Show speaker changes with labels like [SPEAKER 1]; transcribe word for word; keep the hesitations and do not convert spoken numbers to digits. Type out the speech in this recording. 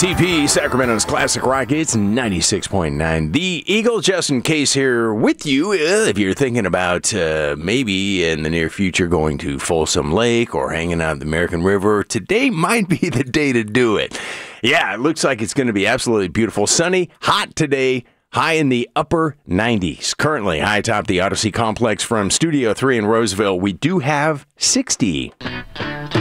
[SPEAKER 1] T P, Sacramento's Classic Rock. It's ninety-six point nine. The Eagle, Justin Case here with you. Uh, if you're thinking about uh, maybe in the near future going to Folsom Lake or hanging out at the American River, today might be the day to do it. Yeah, it looks like it's going to be absolutely beautiful. Sunny, hot today. High in the upper nineties. Currently, high atop the Odyssey Complex from Studio three in Roseville, we do have sixty.